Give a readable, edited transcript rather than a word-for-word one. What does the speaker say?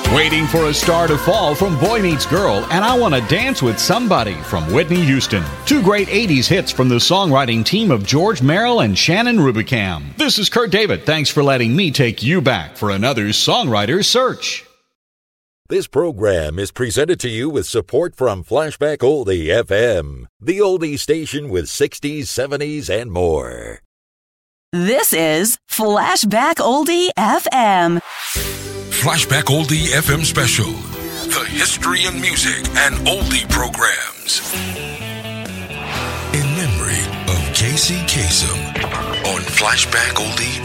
Waiting for a Star to Fall from Boy Meets Girl, and I Want to Dance with Somebody from Whitney Houston. Two great 80s hits from the songwriting team of George Merrill and Shannon Rubicam. This is Kurt David. Thanks for letting me take you back for another Songwriter Search. This program is presented to you with support from Flashback Oldie FM, the oldie station with 60s, 70s, and more. This is Flashback Oldie FM. Flashback Oldie FM Special. The history and music and oldie programs. In memory of Casey Kasem on Flashback Oldie